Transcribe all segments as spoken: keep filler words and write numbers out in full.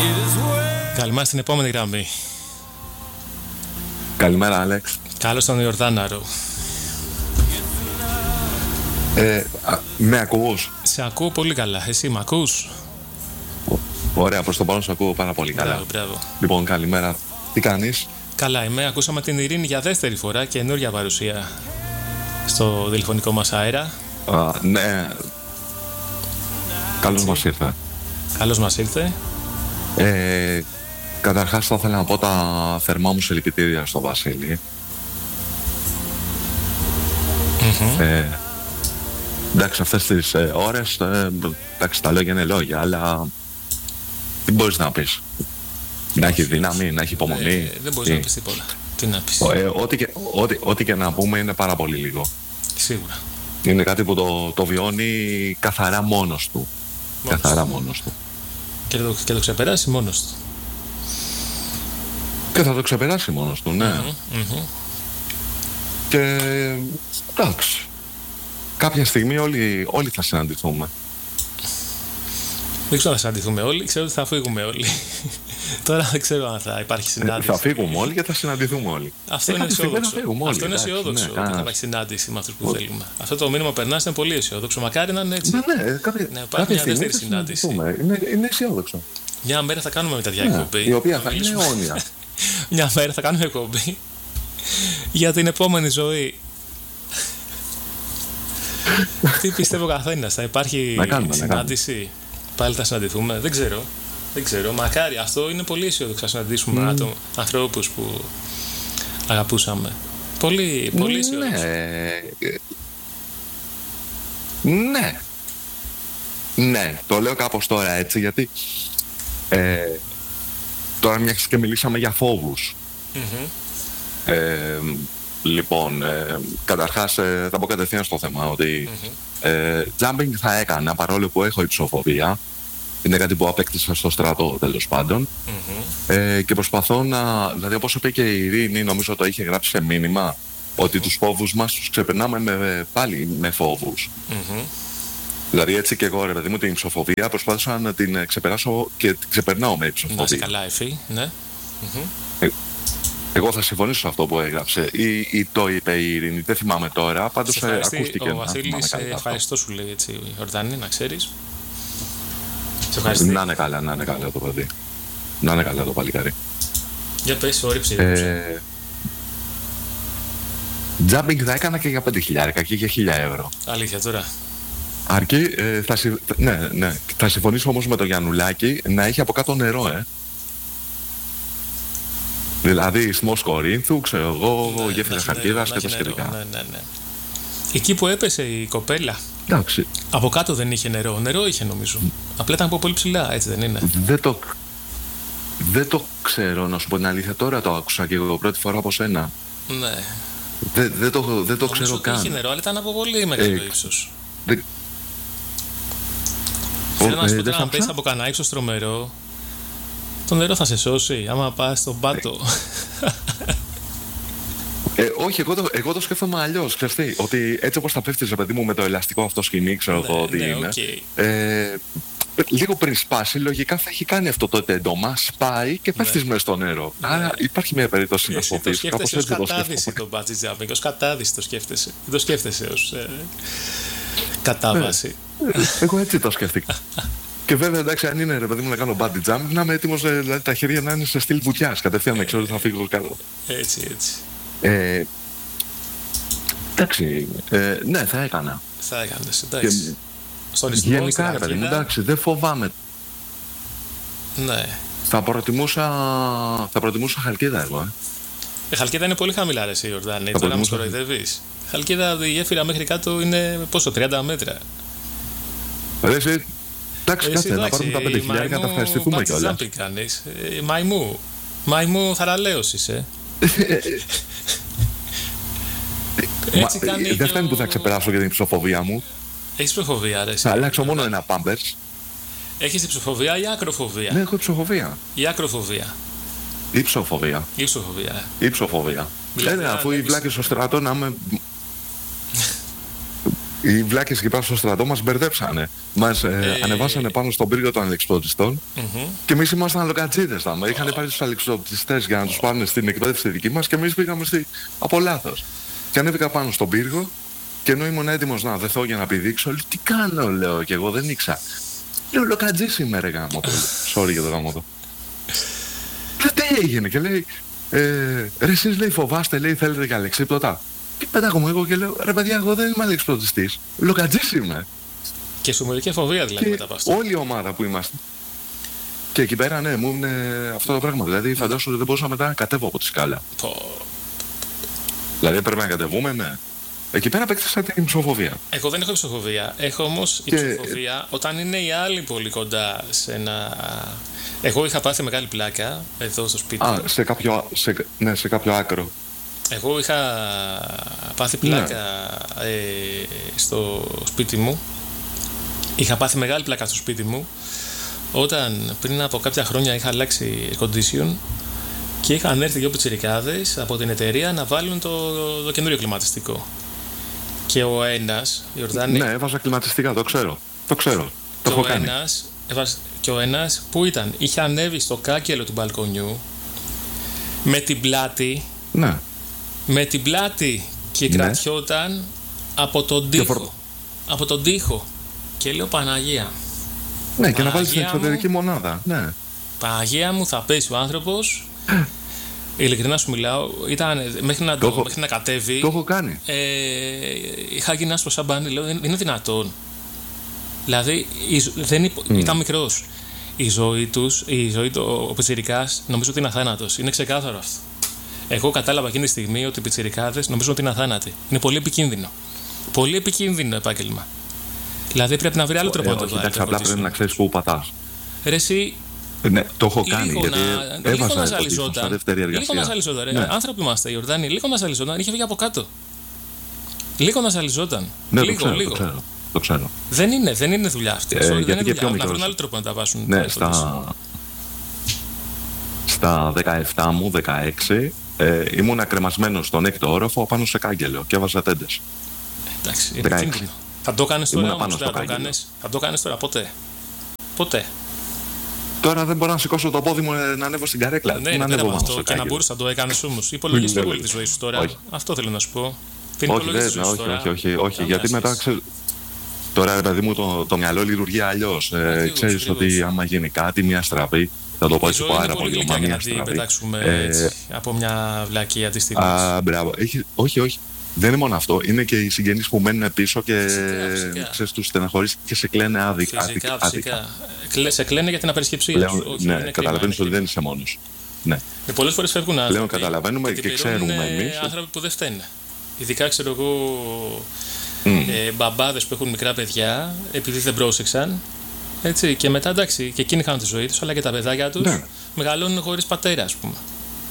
Καλημέρα στην επόμενη γραμμή. Καλημέρα, Άλεξ. Καλώς τον Ιορδάναρο. Ε, α, με ακούς? Σε ακούω πολύ καλά. Εσύ με ακούς? Ωραία, προς το παρόν σε ακούω πάρα πολύ καλά. Μπράβο, μπράβο. Λοιπόν, καλημέρα. Τι κάνεις? Καλά είμαι. Ακούσαμε την Ειρήνη για δεύτερη φορά, καινούρια παρουσία στο τηλεφωνικό μας αέρα. Α, ναι. Καλώς μας ήρθε. Καλώς μας ήρθε. Ε, καταρχάς θα ήθελα να πω τα θερμά μου συλληπιτήρια στο Βασίλη. Mm-hmm. Ε, εντάξει, αυτές τις ε, ώρες, ε, εντάξει, τα λόγια είναι λόγια, αλλά τι μπορείς να πεις? Να έχει δύναμη, να έχει υπομονή. Ε, δεν μπορείς τι? να πεις τίποτα. Τι να πεις? Ε, ό,τι, και, ό,τι, ό,τι και να πούμε είναι πάρα πολύ λίγο. Σίγουρα. Είναι κάτι που το, το βιώνει καθαρά μόνος του. Μόνος καθαρά του. μόνος του. Και το, και το ξεπεράσει μόνος του. Και θα το ξεπεράσει μόνος του, ναι. Mm-hmm, mm-hmm. Και εντάξει. Κάποια στιγμή όλοι, όλοι θα συναντηθούμε. Δεν ξέρω αν θα συναντηθούμε όλοι, ξέρω ότι θα φύγουμε όλοι. Τώρα δεν ξέρω αν θα υπάρχει συνάντηση. Θα φύγουμε όλοι και θα συναντηθούμε όλοι. Αυτό είναι αισιόδοξο. Αυτό είναι αισιόδοξο ότι θα υπάρχει συνάντηση με αυτούς που θέλουμε. Αυτό το μήνυμα περνά είναι πολύ αισιόδοξο. Μακάρι να είναι έτσι. Ναι, ναι, κάποια, να υπάρχει μια δεύτερη συνάντηση. Είναι, είναι αισιόδοξο. Μια μέρα θα κάνουμε μεταδιά εκπομπή. Ναι, η οποία θα είναι αιώνια. Μια μέρα θα κάνουμε εκπομπή για την επόμενη ζωή. Τι πιστεύω ο καθένας? Θα υπάρχει να κάνουμε, συνάντηση? Να πάλι θα συναντηθούμε? Δεν ξέρω. Δεν ξέρω. Μακάρι. Αυτό είναι πολύ αισιόδοξο. Να συναντήσουμε mm. άτομα, ανθρώπους που αγαπούσαμε. Πολύ, πολύ αισιόδοξο. Ναι. ναι. Ναι. Το λέω κάπως τώρα έτσι, γιατί ε, τώρα μιας και μιλήσαμε για φόβους. Mm-hmm. Ε, λοιπόν, ε, καταρχάς ε, θα πω κατευθείαν στο θέμα ότι mm-hmm. ε, jumping θα έκανα, παρόλο που έχω υψοφοβία. Είναι κάτι που απέκτησα στο στρατό, τέλος πάντων. Mm-hmm. Ε, και προσπαθώ να, δηλαδή όπως είπε και η Ειρήνη, νομίζω το είχε γράψει σε μήνυμα, mm-hmm. ότι τους φόβους μας τους ξεπερνάμε με, πάλι με φόβους. Mm-hmm. Δηλαδή έτσι και εγώ, ρε παιδί μου, την υψοφοβία προσπάθησα να την ξεπεράσω και την ξεπερνάω με υψοφοβία. Να είσαι καλά, Εφή, ναι. Mm-hmm. Ε, εγώ θα συμφωνήσω σε αυτό που έγραψε ή, ή το είπε η Ειρήνη, δεν θυμάμαι τώρα, πάντως ε, ακούστηκε. Ο Βασίλης, ευχαριστώ σου λέει έτσι, Ιορδάνη, να ξέρεις. Να είναι καλά, να είναι καλά το παιδί. Να είναι καλά το παλικάρι. Για πες, όρεψε. Ε, Jumping θα έκανα και για πέντε χιλιάρικα και για χίλια ευρώ. Αλήθεια τώρα? Αρκεί, ε, θα, συ, ναι, ναι. θα συμφωνήσω όμως με το Γιαννουλάκη να έχει από κάτω νερό, ε. Δηλαδή Ισθμός Κορίνθου, ξέρω εγώ, ναι, γέφυρα Χαλκίδας και τα σχετικά. Ναι, ναι, ναι. Εκεί που έπεσε η κοπέλα, εντάξει. Από κάτω δεν είχε νερό. Νερό είχε νομίζω. Απλά ήταν από πολύ ψηλά, έτσι δεν είναι? Δεν το, δεν το ξέρω, να σου πω την αλήθεια. Τώρα το άκουσα και εγώ πρώτη φορά από σένα. Ναι. Δεν, δεν το, δεν το ξέρω καν. Είχε νερό, αλλά ήταν από πολύ μεγάλο ε, ύψος. Δε... Θέλω να σου πω, να πέσει από κανένα ύψος τρομερό, το νερό θα σε σώσει άμα πας στον πάτο. Ε, όχι, εγώ το, εγώ το σκέφτομαι αλλιώς. Ξέρετε, ότι έτσι όπως θα πέφτεις, ρε παιδί μου, με το ελαστικό αυτό σκηνή, ξέρω εγώ τι ναι, είναι. Okay. Ε, λίγο πριν σπάσει, λογικά θα έχει κάνει αυτό το τέντομα, σπάει και πέφτεις ναι. μέσα στο νερό. Ναι. Άρα υπάρχει μια περίπτωση να σωθείς. Εσύ το σκέφτεσαι ως κατάδυση το bungee jumping, ως κατάδυση το σκέφτεσαι. Δεν το σκέφτεσαι ως ε, κατάβαση. Ε, εγώ έτσι το σκέφτηκα. Και βέβαια, εντάξει, αν είναι ρε παιδί μου να κάνω bungee jump, να είμαι έτοιμος, δηλαδή τα χέρια να είναι σε στυλ βουτιάς. Κατευθείαν να ξέρω ότι θα φύγω κάτω. Έτσι, έτσι. Ε, εντάξει, ε, ναι, θα έκανα. Θα έκανες, εντάξει. Και, στον Ισθμό, γενικά, ρε παιδί μου, εντάξει, δεν φοβάμαι. Ναι. Θα προτιμούσα, θα προτιμούσα Χαλκίδα εγώ, ε. Η Χαλκίδα είναι πολύ χαμηλά, ρε Ιορδάνη, τώρα μας κοροϊδεύεις. Χαλκίδα, η γέφυρα μέχρι κάτω είναι πόσο, τριάντα μέτρα. Ρε, εσύ, εντάξει, κάτσε, να πάρουμε τα πέντε χιλιάδες και να τα ευχαριστηθούμε κιόλας. Τι κάνεις, μαϊμού, μαϊμού θαραλέος είσαι. Έτσι Μα, κάνει δεν φτάνει ο... που θα ξεπεράσω για την ψοφοβία μου. Έχεις ψοφοβία, ρε? Θα αλλάξω μόνο ένα πάμπερς. Έχεις ψοφοβία ή ακροφοβία? Ναι, έχω ψοφοβία. Ή ακροφοβία? Ή ψοφοβία. Ή ψοφοβία. Ή ψοφοβία. Δηλαδή, αφού οι βλάκες στο στρατό να είμαι... Οι βλάκες εκεί πέρα στο στρατό μας μπερδέψανε. Μας ε, Ε, ανεβάσανε πάνω στον πύργο των αλεξιπτωτιστών μμμ. και εμείς ήμασταν λοκατζίδες. Oh. Είχαν πάρει τους αλεξιπτωτιστές για να τους πάνε στην εκπαίδευση δική μας και εμείς πήγαμε στη... από λάθος. Και ανέβηκα πάνω στον πύργο και ενώ ήμουν έτοιμος να δεθώ για να πηδήξω, λέω τι κάνω, λέω, και εγώ δεν ήξερα. Λέω λοκατζής είμαι, ρε γάμο το. Sorry για το γάμο το. Και τι έγινε, και λέει, ε, ρε εσείς, λέει, φοβάστε, λέει, θέλετε και αλεξίπτωτα. Και πετάγομαι εγώ και λέω, ρε παιδιά, εγώ δεν είμαι αλεξιπτωτιστής. Λοκατζής είμαι. Και σου μερική φοβία δηλαδή Και μετά από αυτό. όλη η ομάδα που είμαστε. Και εκεί πέρα, ναι, μου είναι αυτό το πράγμα. Δηλαδή, φαντάζομαι ότι δεν μπορούσα μετά να κατέβω από τη σκάλα. Πω. Δηλαδή, πρέπει να κατεβούμε, ναι. Εκεί πέρα απέκτησα την ψοφοβία. Εγώ δεν έχω ψυχοφοβία. Έχω όμως η Και- ψυχοφοβία όταν είναι οι άλλοι πολύ κοντά σε ένα. Εγώ είχα πάθει μεγάλη πλάκα εδώ στο σπίτι. Α, σε κάποιο, σε, ναι, σε κάποιο άκρο. Εγώ είχα πάθει πλάκα ε, στο σπίτι μου. Είχα πάθει μεγάλη πλάκα στο σπίτι μου όταν πριν από κάποια χρόνια είχα αλλάξει air condition και είχαν έρθει δύο πιτσιρικάδες από την εταιρεία να βάλουν το, το καινούριο κλιματιστικό. Και ο ένας, Ιορδάνη, Ναι, έβαζα κλιματιστικά, το ξέρω. Το ξέρω. Το και, έχω ο κάνει. ένας, έβαζε- και ο ένας που ήταν, είχε ανέβει στο κάκελο του μπαλκονιού με την πλάτη, Ναι. με την πλάτη και Ναι. κρατιόταν από τον τοίχο. φορ- Από τον τοίχο. Και λέω Παναγία. Ναι, και να βάλεις την Παναγία μου. εξωτερική μονάδα. Ναι. Παναγία μου, θα πέσει ο άνθρωπος. Ειλικρινά σου μιλάω, ήταν, μέχρι, να Το το, έχω- μέχρι να κατέβει. Το έχω κάνει. Ε, είχα γίνει άσπρο σαν μπάνι, λέω, δεν είναι δυνατόν. Δηλαδή, η ζω- δεν υπο- ήταν μικρός. Η ζωή τους, η ζωή του, ο πιτσιρικάς, νομίζω ότι είναι αθάνατος. Είναι ξεκάθαρο αυτό. Εγώ κατάλαβα εκείνη τη στιγμή ότι οι πιτσιρικάδες νομίζω ότι είναι αθάνατοι. Είναι πολύ επικίνδυνο. Πολύ επικίνδυνο επάγγελμα. Δηλαδή πρέπει να βρει άλλο τρόπο Ε, να το όχι, βάλει. εντάξει, απλά πρέπει να ξέρεις πού πατάς. Ρε εσύ, Ναι, το έχω κάνει λίγο γιατί να, λίγο έβαζα να υποτίθεται στα ζαλιζόταν. δεύτερη Λίγο να εργασία. ζαλιζόταν. Ρε. Ναι. Άνθρωποι είμαστε, οι Ιορδάνοι. Λίγο να ζαλιζόταν. Είχε βγει από κάτω. Λίγο να ζαλιζόταν. Ναι, το λίγο, ξέρω, λίγο. το ξέρω. Το ξέρω. Δεν είναι, δεν είναι δουλειά αυτή. Ε, Sorry, δεν γιατί είναι και δουλειά. πιο Να μικρός. βρουν άλλο τρόπο να τα βάσουν. Ναι, τα στα, στα δεκαεπτά μου, δεκαέξι, ε, ήμουν κρεμασμένος στον έκτο όροφο πάνω σε κάγκελο και έβαζα τέντες. Εντάξει, είναι δεκαέξι. επικίνδυνο. Θα το κάνεις τώρα, Ήμουνα όμως, πάνω δεν στο θα το κάγκελο. κάνεις. Θα το κάνεις τώρα, ποτέ. Ποτέ. Τώρα δεν μπορώ να σηκώσω το πόδι μου ε, να ανέβω στην καρέκλα. Ναι, Τι να είναι πέρα ανέβω από πάνω αυτό. στο Και να κάγκελο. μπορείς να το έκανες όμως. Υπολογίζεις Ναι, πολύ ναι. τη ζωή σου τώρα. Όχι. Αυτό θέλω να σου πω. Την Όχι, υπολογίζεις δεν, τη ζωή όχι, σου τώρα. όχι, όχι, όχι, Καμιά γιατί μετά σχέση. ξέρεις, τώρα ρε παιδί μου το, το μυαλό λειτουργεί αλλιώς. Ε, Ακριβώς, ξέρεις ακριβώς. ότι άμα γίνει κάτι, μια στραβή, θα το Η πάει ζωή είναι πάρα πολύ πολύ γλυκιά ομά, για να μια την στραβή. πετάξουμε Ε, έτσι, από μια βλακεία τη στιγμή. Α, μπράβο. Έχει, όχι, όχι. Δεν είναι μόνο αυτό. Είναι και οι συγγενείς που μένουν πίσω και Φυσικά, φυσικά. ξέρεις, τους στεναχωρείς και σε κλαίνε άδικα. Φυσικά, άδικα, φυσικά. άδικα. Κλε- Σε κλαίνε για την απερισκεψία Πλέον, σου. Όχι, ναι, είναι κρίμα, καταλαβαίνεις είναι ότι δεν είσαι μόνος. Ναι. Και πολλές φορές φεύγουν άνθρωποι. καταλαβαίνουμε την και ξέρουμε πληρώνουν, ε, εμείς. άνθρωποι που δεν φταίνε. Ειδικά ξέρω εγώ Mm. ε, μπαμπάδες που έχουν μικρά παιδιά, επειδή δεν πρόσεξαν. Έτσι, και μετά εντάξει, και εκείνοι χάνουν τη ζωή τους, αλλά και τα παιδάκια τους Ναι. μεγαλώνουν χωρίς πατέρα, ας πούμε.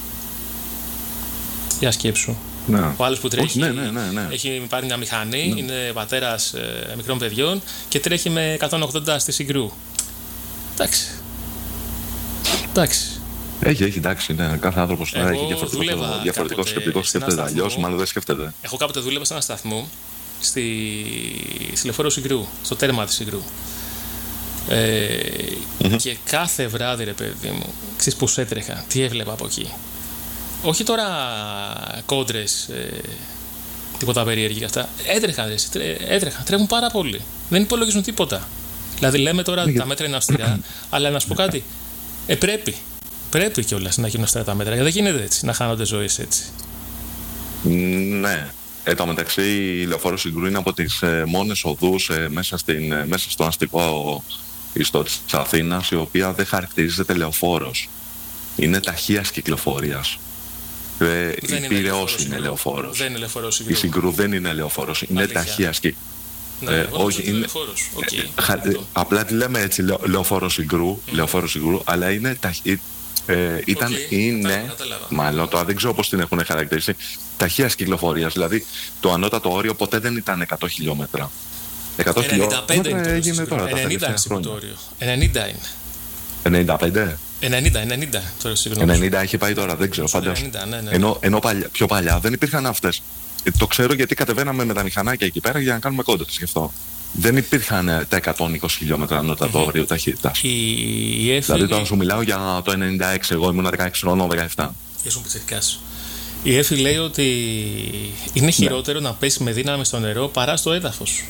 Για σκέψου. Ναι. Ο άλλος που τρέχει, Όχι, ναι, ναι, ναι, ναι. έχει πάρει μια μηχανή, είναι πατέρας ε, μικρών παιδιών και τρέχει με εκατόν ογδόντα στη συγκρού. Εντάξει. Εντάξει. Έχει, έχει, εντάξει, ναι. Κάθε άνθρωπος Εγώ έχει διαφορετικό, δούλευα διαφορετικό κάποτε σκεπτικό. σε ένα Σκέφτεται αλλιώς, σταθμό. μάλλον δεν σκέφτεται. Εγώ κάποτε δούλευα σε ένα σταθμό στη, στη λεωφόρο Συγκρού, στο τέρμα της Συγκρού. Ε, Μμμ. Και κάθε βράδυ, ρε παιδί μου, ξέρεις πως έτρεχα, τι έβλεπα από εκεί. Όχι τώρα κόντρες, ε, τίποτα περίεργη και αυτά. Έτρεχαν, ρε, τρέ, έτρεχαν, τρέχουν πάρα πολύ. Δεν υπολογίζουν τίποτα. Δηλαδή λέμε τώρα Ναι, τα μέτρα είναι αυστηρά, αλλά να σου πω κάτι. Ε, πρέπει. Πρέπει κιόλας να γίνουν αυστηρά τα μέτρα. Γιατί δεν γίνεται έτσι, να χάνονται ζωές έτσι. Ναι. Εν τω μεταξύ, η λεωφόρο Συγκρού είναι από τις ε, μόνες οδούς ε, μέσα, στην, ε, μέσα στον αστικό ιστό της Αθήνας, η οποία δεν χαρακτηρίζεται λεωφόρος. Είναι ταχείας κυκλοφορίας. Ε, Δεν η είναι Πειραιώς Συγκρού. είναι λεωφόρος. Δεν είναι λεωφόρο Η Συγκρού. Συγκρού δεν είναι λεωφόρος, είναι Αλήθεια. ταχείας κυκλοφορίας. Ναι, Ε, εγώ νομίζω όχι, ότι είναι είναι- λεωφόρος. Οκ. Ε, χα- ε, απλά τη λέμε έτσι λεω, λεωφόρο Συγκρού, λεωφόρο Συγκρού, αλλά είναι ταχύ, ε, ήταν, Οκ, είναι, κατάλαβα, κατάλαβα. μάλλον τώρα δεν ξέρω πώς την έχουν χαρακτηρίσει, ταχείας κυκλοφορίας. Δηλαδή το ανώτατο όριο ποτέ δεν ήταν εκατό χιλιόμετρα. εκατό ενενήντα πέντε είναι χιλιόμετρα το έγινε Συγκρού. τώρα τα ενενήντα τελευταία είναι χρόνια. συμποτόριο. ενενήντα είναι. ενενήντα πέντε, ενενήντα, ενενήντα τώρα συγγνώμη. ενενήντα έχει πάει τώρα, δεν ξέρω, φαντάζομαι. ενενήντα, ναι, ναι. Ενώ, ενώ παλιά, πιο παλιά δεν υπήρχαν αυτές. το ξέρω γιατί κατεβαίναμε με τα μηχανάκια εκεί πέρα για να κάνουμε κόντρες γι' αυτό. Δεν υπήρχαν τα εκατόν είκοσι χιλιόμετρα ανώτατο Mm-hmm. όριο ταχύτητας. Η, η έφη... Δηλαδή τώρα σου μιλάω για το ενενήντα έξι, εγώ ήμουν δεκαέξι χρονών, δεκαεπτά. Ήσουν πιτσιρικάς. Η έφη λέει ότι είναι χειρότερο ναι. να πέσει με δύναμη στο νερό παρά στο έδαφος.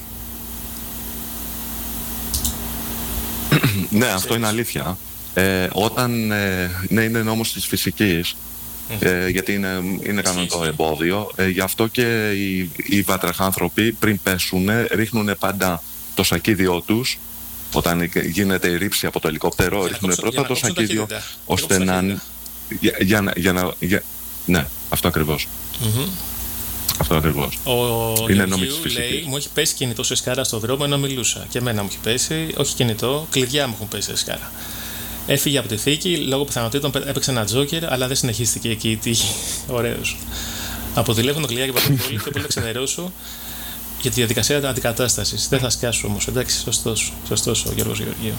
Ναι, αυτό είναι αλήθεια. Ε, όταν ε, ναι, είναι νόμος της φυσικής, mm-hmm. ε, γιατί είναι, είναι κανονικό εμπόδιο, ε, γι' αυτό και οι, οι βατραχάνθρωποι πριν πέσουν ρίχνουν πάντα το σακίδιο τους. Όταν γίνεται η ρήψη από το ελικόπτερο, ρίχνουν πρώτα το σακίδιο ώστε να... Για, για, για, για να... Για, ναι, αυτό ακριβώς. Mm-hmm. Αυτό ακριβώς. Ο είναι νόμοι της φυσικής. Λέει, μου έχει πέσει κινητό σε σκάρα στο δρόμο ενώ μιλούσα. Και εμένα μου έχει πέσει, όχι κινητό, κλειδιά μου έχουν πέσει σε σκάρα. Έφυγε από τη θήκη, λόγω πιθανότητων έπαιξε ένα τζόκερ, αλλά δεν συνεχίστηκε εκεί η τύχη. Ωραίος. Από τηλέφωνο, κλειδιά και παντοπόλη, και πολύ να ξενερώσω για τη διαδικασία αντικατάστασης. Δεν θα σκάσω όμως, εντάξει, σωστός, σωστός ο Γιώργος Γεωργίου.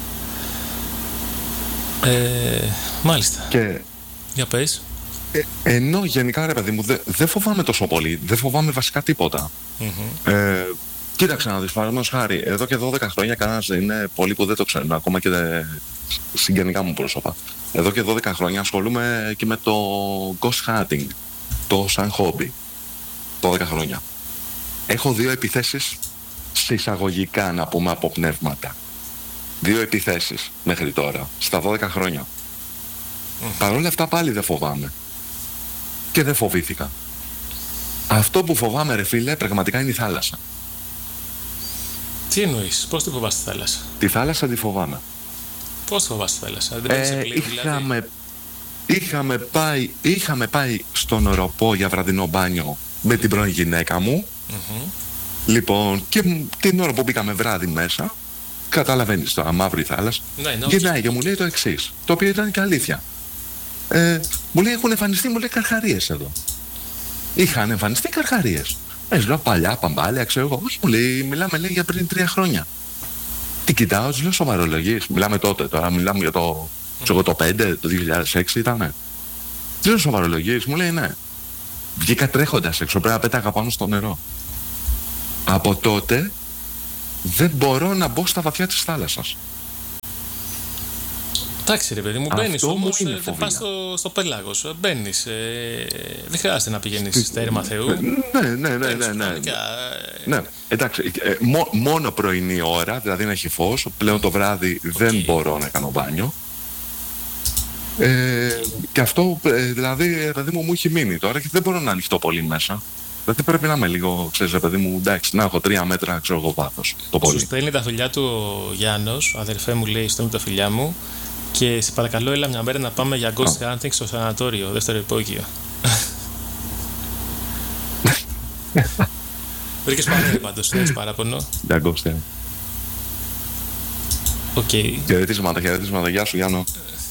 Ε, μάλιστα. Και... Για πες. Ε, ενώ γενικά ρε παιδί μου δεν δε φοβάμαι τόσο πολύ, δεν φοβάμαι βασικά τίποτα. Mm-hmm. Ε, κοίταξε να δεις, παραδείγματος χάρη, εδώ και δώδεκα χρόνια κανένας είναι πολλοί που δεν το ξέρουν, ακόμα και δε, συγγενικά μου πρόσωπα. Εδώ και δώδεκα χρόνια ασχολούμαι και με το ghost hunting, το σαν χόμπι. δώδεκα χρόνια. Έχω δύο επιθέσεις σε εισαγωγικά να πούμε από πνεύματα. Δύο επιθέσεις μέχρι τώρα, στα δώδεκα χρόνια. Mm. Παρ' όλα αυτά πάλι δεν φοβάμαι. Και δεν φοβήθηκα. Αυτό που φοβάμαι ρε φίλε πραγματικά είναι η θάλασσα. Τι εννοείς, πώς τη φοβάσαι τη θάλασσα? Τη θάλασσα τη φοβάμαι. Πώς τη φοβάσαι τη θάλασσα? Δεν ε, πλήρη, είχαμε, δηλαδή. είχαμε, πάει, είχαμε πάει στον Οροπό για βραδινό μπάνιο με την πρώην γυναίκα μου. Mm-hmm. Λοιπόν, και την ώρα που μπήκαμε βράδυ μέσα, καταλαβαίνεις τώρα, μαύρη θάλασσα, ναι, ναι, γυρνάει και μου λέει το εξής, το οποίο ήταν και αλήθεια. Ε, μου λέει έχουν εμφανιστεί, μου λέει καρχαρίες εδώ. Είχαν εμφανιστεί καρχαρίες. Ε, λέω παλιά, παμπάλια, ξέρω εγώ. Όχι, μου λέει, μιλάμε λέει για πριν τρία χρόνια. Τι κοιτάω, του λέω σοβαρολογίες. Μιλάμε τότε, τώρα μιλάμε για το, ξέρω, το πέντε, το δύο χιλιάδες έξι ήτανε. Τι λέω σοβαρολογίες, μου λέει ναι. Βγήκα τρέχοντας έξω, πρέπει να πέταγα πάνω στο νερό. Από τότε δεν μπορώ να μπω στα βαθιά της θάλασσας. Εντάξει ρε παιδί μου, μπαίνεις όμως, δεν πας στο, στο πέλαγος, μπαίνεις, ε, δεν χρειάζεται να πηγαίνεις στα έρημα Θεού. Ναι, ναι, ναι, ναι, ναι. Ναι, εντάξει, ε, μό, μόνο πρωινή ώρα, δηλαδή να έχει φως, πλέον το βράδυ okay. δεν μπορώ να κάνω μπάνιο. Ε, και αυτό, ε, δηλαδή, παιδί μου, μου έχει μείνει τώρα και δεν μπορώ να ανοιχτώ πολύ μέσα. Δηλαδή πρέπει να είμαι λίγο, ξέρεις, παιδί μου, εντάξει, να έχω τρία μέτρα, ξέρω εγώ, βάθος. Σου στέλνει τα φιλιά του ο Γιάννος, αδερφέ μου λέει, στέλνει τα φιλιά μου. Και σε παρακαλώ, έλα μια μέρα να πάμε για ghost oh. hunting στο σανατόριο, δεύτερο υπόγειο. Βρήκες πανέλη πάντως, δεν έχεις παράπονο. Για ghost hunting. Οκ. Χαιρετίσματα, χαιρετίσματα, γεια σου Γιάννο.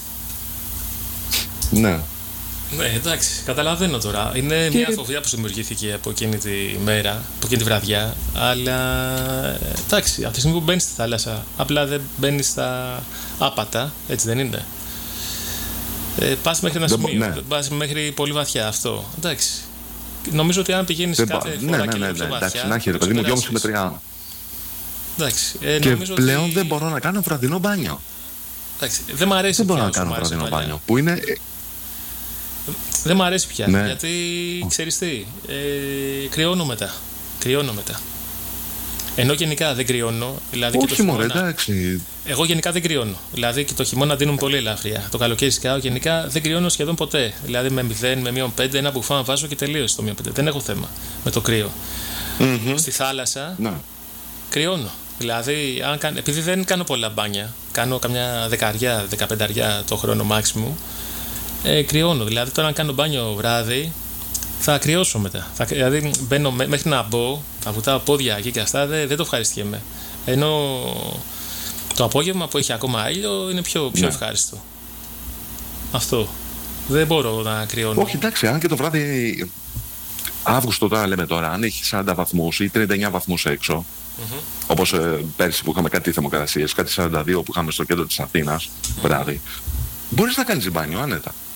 Ναι. Ναι, εντάξει, καταλαβαίνω τώρα. Είναι και... μια φοβία που δημιουργήθηκε από εκείνη τη μέρα, από εκείνη τη βραδιά. Αλλά εντάξει, από τη στιγμή που μπαίνεις στη θάλασσα, απλά δεν μπαίνεις στα άπατα, έτσι δεν είναι. Ε, πας μέχρι ένα σημείο, ναι. πας μέχρι πολύ βαθιά αυτό. Εντάξει. Νομίζω ότι αν πηγαίνεις δεν κάθε πα... φορά ναι, και ναι, ναι, πιο ναι, βαθιά. Εντάξει, να έχει ρε παιδί μου, δυόμισι με τρία. Εντάξει. Ε, και νομίζω πλέον ότι... δεν μπορώ να κάνω βραδινό μπάνιο. Εντάξει, δεν μ' αρέσει δεν πια. Δεν μπορώ να κάνω βραδινό μπάνιο. Που είναι. Δεν μ' αρέσει πια, ναι. γιατί ξέρεις τι, ε, κρυώνω μετά, κρυώνω μετά. Ενώ γενικά δεν κρυώνω, δηλαδή όχι και το χειμώνα... Μωρέ, εντάξει. Εγώ γενικά δεν κρυώνω, δηλαδή και το χειμώνα δίνουν πολύ ελαφριά. Το καλοκαίρι σκάω, γενικά δεν κρυώνω σχεδόν ποτέ. Δηλαδή με μηδέν, με μείον πέντε, ένα μπουφάν βάζω και τελείωσε το μείον πέντε. Δεν έχω θέμα με το κρύο. Mm-hmm. Στη θάλασσα ναι. κρυώνω. Δηλαδή, αν κάν... επειδή δεν κάνω πολλά μπάνια, κάνω καμιά δεκαριά, δεκαπενταριά το χρόνο maximum. Ε, κρυώνω, δηλαδή τώρα αν κάνω μπάνιο βράδυ θα κρυώσω μετά. Θα, δηλαδή μπαίνω μέχρι να μπω, θα βουτάω πόδια εκεί και αυτά, δεν, δεν το ευχαριστιέμαι. Ενώ το απόγευμα που έχει ακόμα ήλιο είναι πιο, πιο ναι. ευχάριστο. Αυτό. Δεν μπορώ να κρυώνω. Όχι, εντάξει, αν και το βράδυ Αύγουστο τώρα λέμε τώρα, αν έχει σαράντα βαθμούς ή τριάντα εννιά βαθμούς έξω, mm-hmm. όπως ε, πέρσι που είχαμε κάτι θερμοκρασίες, κάτι σαράντα δύο που είχαμε στο κέντρο της Αθήνας, mm-hmm. βράδυ, μπορείς να κάνεις μπάνιο άνετα.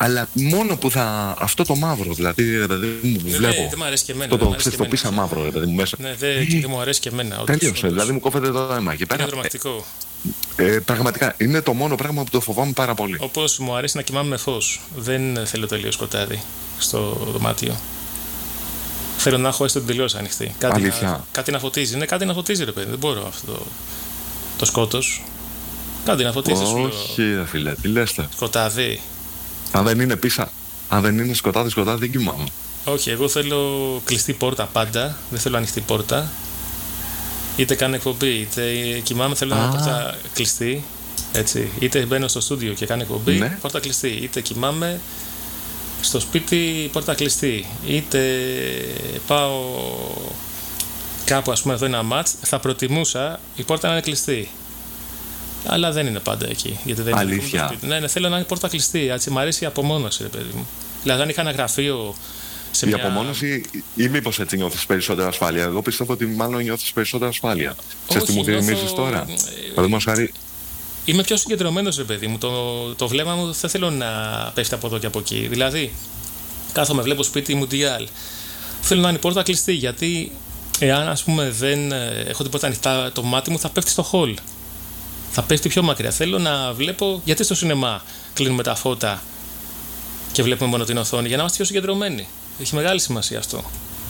Αλλά μόνο που θα. Αυτό το μαύρο, δηλαδή, δηλαδή μου ναι, βλέπω. Ναι, δεν μου αρέσει και εμένα. Αυτό το ξέρει το πίσα μαύρο, δηλαδή μου μέσα. Ναι, δεν δε μου αρέσει και εμένα. Τελείωσε, δηλαδή μου κόβεται το αίμα εκεί πέρα. Είναι δραματικό. Ε, ε, πραγματικά είναι το μόνο πράγμα που το φοβάμαι πάρα πολύ. Όπως μου αρέσει να κοιμάμαι με φως. Δεν θέλω τελείως σκοτάδι στο δωμάτιο. Θέλω να έχω έστω τελείως ανοιχτή. Κάτι να, κάτι να φωτίζει. Ναι, κάτι να φωτίζει, ρε παιδί. Δεν μπορώ αυτό το, το σκότος. Κάτι να φωτίζει. Όχι, ρε φίλε, τι λες. Σκοτάδι. Αν δεν είναι πίσα, αν δεν είναι σκοτάδι, σκοτάδι δεν κοιμάμαι. Όχι, εγώ θέλω κλειστή πόρτα πάντα. Δεν θέλω ανοιχτή πόρτα. Είτε κάνω εκπομπή, είτε κοιμάμαι, θέλω να έχω πόρτα κλειστή. Έτσι. Είτε μπαίνω στο στούντιο και κάνω εκπομπή, ναι. Πόρτα κλειστή. Είτε κοιμάμαι στο σπίτι, πόρτα κλειστή. Είτε πάω κάπου, ας πούμε, εδώ ένα μάτς, θα προτιμούσα η πόρτα να είναι κλειστή. Αλλά δεν είναι πάντα εκεί. Γιατί δεν Αλήθεια. Είναι, ναι, ναι, θέλω να είναι πόρτα κλειστή. Έτσι. Μ' αρέσει η απομόνωση, ρε παιδί μου. Δηλαδή, αν είχα ένα γραφείο. Σε η μια... απομόνωση, ή μήπως έτσι νιώθεις περισσότερη ασφάλεια? Εγώ πιστεύω ότι μάλλον νιώθεις περισσότερη ασφάλεια. Ξέρεις τι μου θυμίζεις νιώθω... τώρα? Παραδείγματος χάρη. Είμαι πιο συγκεντρωμένος, ρε παιδί μου. Το, το βλέμμα μου δεν θέλω να πέφτει από εδώ και από εκεί. Δηλαδή, κάθομαι, βλέπω σπίτι μου διάλ. Θέλω να είναι η πόρτα κλειστή. Γιατί, εάν ας πούμε δεν έχω την πόρτα ανοιχτά, το μάτι μου θα πέφτει στο χολ. Θα πέφτει πιο μακριά. Θέλω να βλέπω. Γιατί στο σινεμά κλείνουμε τα φώτα και βλέπουμε μόνο την οθόνη? Για να είμαστε πιο συγκεντρωμένοι. Έχει μεγάλη σημασία αυτό.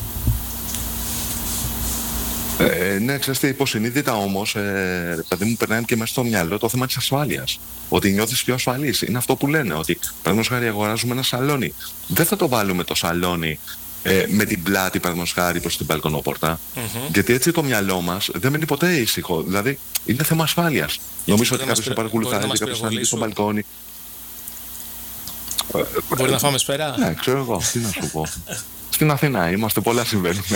Ε, ναι, ξέρεις τι, υποσυνείδητα όμως, ε, παιδί μου, περνάει και μέσα στο μυαλό το θέμα της ασφάλειας. Ότι νιώθεις πιο ασφαλής. Είναι αυτό που λένε, ότι παραδείγματος χάρη αγοράζουμε ένα σαλόνι. Δεν θα το βάλουμε το σαλόνι ε, με την πλάτη, παραδείγματος χάρη, προς την μπαλκονόπορτα. Mm-hmm. Γιατί έτσι το μιαλό μας δεν μένει ποτέ ήσυχο. Δηλαδή, είναι θέμα ασφάλειας. Νομίζω ότι κάποιος θα παρακολουθάει, κάποιος θα ανοίξει στο μπαλκόνι. Μπορεί να φάμε σπέρα. Ναι, ξέρω εγώ, τι να σου πω. Στην Αθήνα είμαστε, πολλά συμβαίνουν.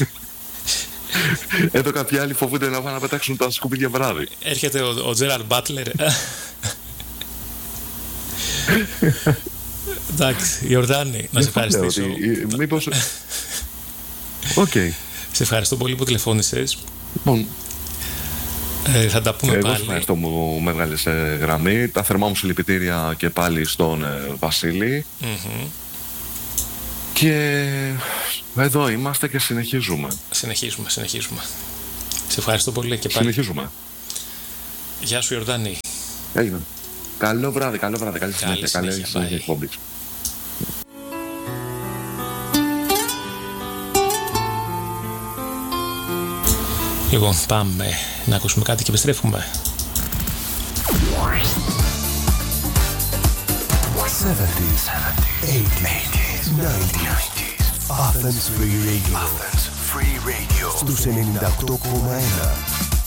Εδώ κάποιοι άλλοι φοβούνται να πάνε να πετάξουν τα σκουπίδια βράδυ. Έρχεται ο Τζέραρντ Μπάτλερ. Εντάξει, Ιορδάνη, να σε ευχαριστήσω. Μήπως. Οκ. Σε ευχαριστώ πολύ που τηλεφώνησες. Λοιπόν. Ε, θα τα πούμε εγώ πάλι. Εγώ ευχαριστώ που με έβγαλες ε, γραμμή. Τα θερμά μου συλληπιτήρια και πάλι στον ε, Βασίλη. Mm-hmm. Και εδώ είμαστε και συνεχίζουμε. Συνεχίζουμε, συνεχίζουμε. Σε ευχαριστώ πολύ και πάλι. Συνεχίζουμε. Γεια σου, Ιορδάνη. Έγινε. Καλό βράδυ, καλό βράδυ. Καλή συνέχεια. Καλή συνέχεια εκπομπή. Λοιπόν, πάμε να ακούσουμε κάτι και επιστρέφουμε. seventies, eighties, nineties. Athens Free Radio. Athens Free Radio. Στους ενενήντα οκτώ κόμμα ένα.